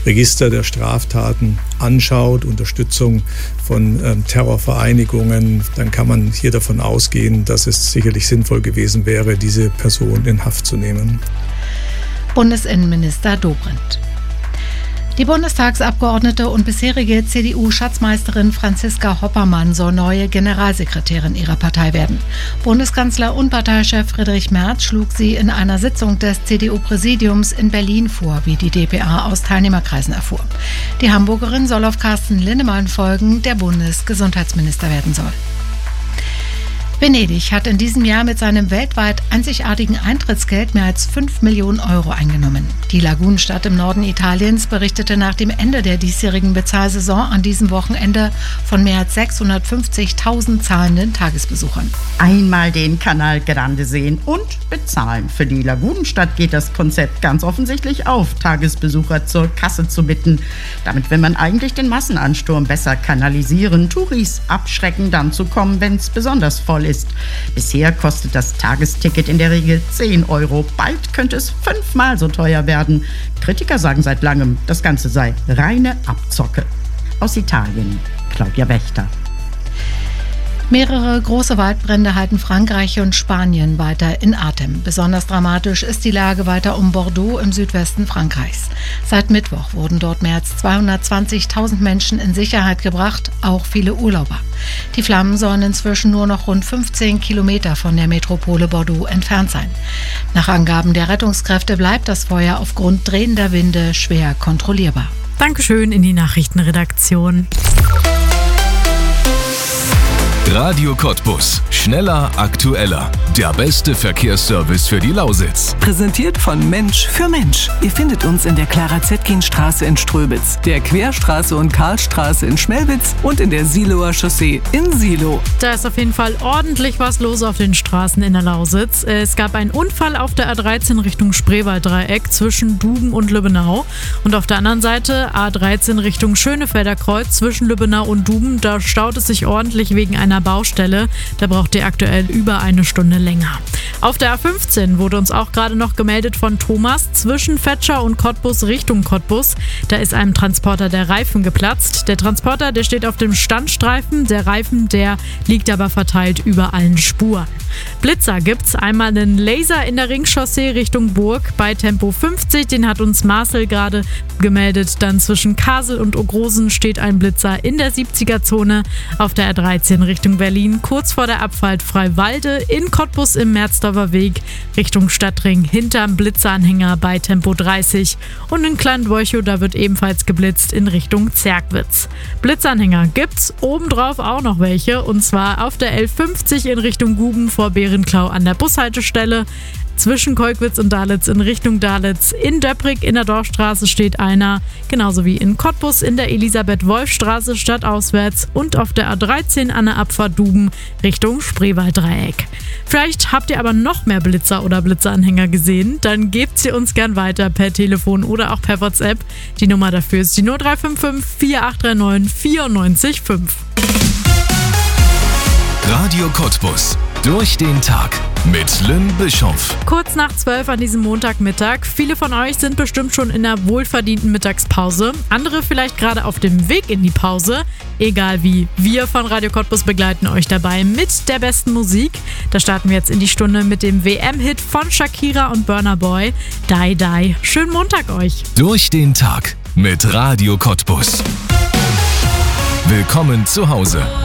Register der Straftaten anschaut, Unterstützung von Terrorvereinigungen, dann kann man hier davon ausgehen, dass es sicherlich sinnvoll gewesen wäre, diese Person in Haft zu nehmen. Bundesinnenminister Dobrindt. Die Bundestagsabgeordnete und bisherige CDU-Schatzmeisterin Franziska Hoppermann soll neue Generalsekretärin ihrer Partei werden. Bundeskanzler und Parteichef Friedrich Merz schlug sie in einer Sitzung des CDU-Präsidiums in Berlin vor, wie die dpa aus Teilnehmerkreisen erfuhr. Die Hamburgerin soll auf Carsten Linnemann folgen, der Bundesgesundheitsminister werden soll. Venedig hat in diesem Jahr mit seinem weltweit einzigartigen Eintrittsgeld mehr als 5 Millionen Euro eingenommen. Die Lagunenstadt im Norden Italiens berichtete nach dem Ende der diesjährigen Bezahlsaison an diesem Wochenende von mehr als 650.000 zahlenden Tagesbesuchern. Einmal den Canal Grande sehen und bezahlen. Für die Lagunenstadt geht das Konzept ganz offensichtlich auf, Tagesbesucher zur Kasse zu bitten. Damit will man eigentlich den Massenansturm besser kanalisieren, Touris abschrecken, dann zu kommen, wenn es besonders voll ist. Bisher kostet das Tagesticket in der Regel 10 Euro. Bald könnte es 5-mal so teuer werden. Kritiker sagen seit langem, das Ganze sei reine Abzocke. Aus Italien, Claudia Wächter. Mehrere große Waldbrände halten Frankreich und Spanien weiter in Atem. Besonders dramatisch ist die Lage weiter um Bordeaux im Südwesten Frankreichs. Seit Mittwoch wurden dort mehr als 220.000 Menschen in Sicherheit gebracht, auch viele Urlauber. Die Flammen sollen inzwischen nur noch rund 15 Kilometer von der Metropole Bordeaux entfernt sein. Nach Angaben der Rettungskräfte bleibt das Feuer aufgrund drehender Winde schwer kontrollierbar. Dankeschön in die Nachrichtenredaktion. Radio Cottbus. Schneller, aktueller. Der beste Verkehrsservice für die Lausitz. Präsentiert von Mensch für Mensch. Ihr findet uns in der Clara-Zetkin-Straße in Ströbitz, der Querstraße und Karlstraße in Schmelwitz und in der Siloer Chaussee in Silo. Da ist auf jeden Fall ordentlich was los auf den Straßen in der Lausitz. Es gab einen Unfall auf der A13 Richtung Spreewalddreieck zwischen Duben und Lübbenau. Und auf der anderen Seite A13 Richtung Schönefelder Kreuz zwischen Lübbenau und Duben. Da staut es sich ordentlich wegen einer Baustelle. Da braucht ihr aktuell über eine Stunde länger. Auf der A15 wurde uns auch gerade noch gemeldet von Thomas zwischen Vetscher und Cottbus Richtung Cottbus. Da ist einem Transporter der Reifen geplatzt. Der Transporter, der steht auf dem Standstreifen. Der Reifen, der liegt aber verteilt über allen Spuren. Blitzer gibt's. Einmal einen Laser in der Ringchaussee Richtung Burg bei Tempo 50. Den hat uns Marcel gerade gemeldet. Dann zwischen Kasel und Ogrosen steht ein Blitzer in der 70er-Zone. Auf der A13 Richtung Berlin, kurz vor der Abfahrt Freiwalde, in Cottbus im Merzdorfer Weg, Richtung Stadtring, hinterm Blitzeranhänger bei Tempo 30. Und in Kleinbäuchow, da wird ebenfalls geblitzt in Richtung Zerkwitz. Blitzanhänger gibt's, obendrauf auch noch welche, und zwar auf der L50 in Richtung Guben vor Berenklau an der Bushaltestelle. Zwischen Kolkwitz und Dalitz in Richtung Dalitz. In Döpprig in der Dorfstraße steht einer, genauso wie in Cottbus in der Elisabeth-Wolf-Straße stadtauswärts und auf der A13 an der Abfahrt Duben Richtung Spreewalddreieck. Vielleicht habt ihr aber noch mehr Blitzer oder Blitzeranhänger gesehen, dann gebt sie uns gern weiter per Telefon oder auch per WhatsApp. Die Nummer dafür ist die 0355 4839 94,5. Radio Cottbus. Durch den Tag mit Lynn Bischoff. Kurz nach 12 an diesem Montagmittag. Viele von euch sind bestimmt schon in der wohlverdienten Mittagspause. Andere vielleicht gerade auf dem Weg in die Pause. Egal wie, wir von Radio Cottbus begleiten euch dabei mit der besten Musik. Da starten wir jetzt in die Stunde mit dem WM-Hit von Shakira und Burna Boy. Die Die. Schönen Montag euch. Durch den Tag mit Radio Cottbus. Willkommen zu Hause.